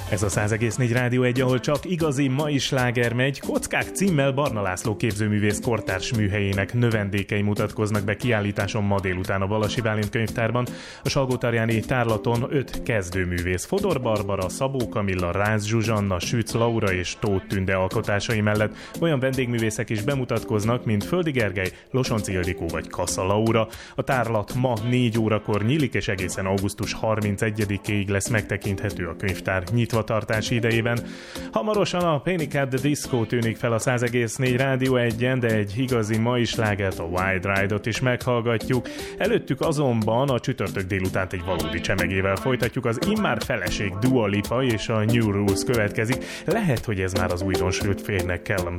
Ez a 100,4 Rádió 1, ahol csak igazi mai sláger megy. Kockák címmel Barna László képzőművész kortárs műhelyének növendékei mutatkoznak be kiállításon ma délután a Balasi Bálint könyvtárban. A Salgótarjáni tárlaton 5 kezdőművész: Fodor Barbara, Szabó Kamilla, Rácz Zsuzsanna, Sütz Laura és Tóth Tünde alkotásai mellett olyan vendégművészek is bemutatkoznak, mint Földi Gergely, Losonci Ildikó vagy Kassa Laura. A tárlat ma 4 órakor nyílik, és egészen augusztus 31-ig lesz megtekinthető a könyvtár nyitvatartási idejében. Hamarosan a Panic at the Disco tűnik fel a 100,4 Rádió 1-en, de egy igazi mai slágert, a Wild Ride-ot is meghallgatjuk. Előttük azonban a csütörtök délutánt egy valódi csemegével folytatjuk. Az immár feleség Dua Lipa és a New Rules következik. Lehet, hogy ez már az újdonsült férnek Callum